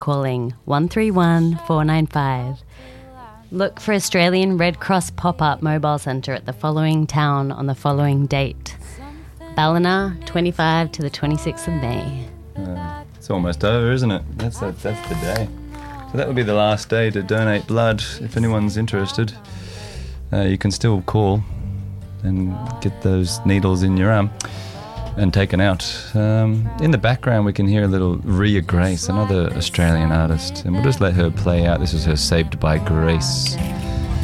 calling 131 495. Look for Australian Red Cross pop-up mobile centre at the following town on the following date. Ballina, 25 to the 26th of May. It's almost over, isn't it? That's the day. So that would be the last day to donate blood. If anyone's interested, you can still call and get those needles in your arm and taken out. In the background we can hear a little Ria Grace, another Australian artist, and we'll just let her play out. This is her Saved by Grace.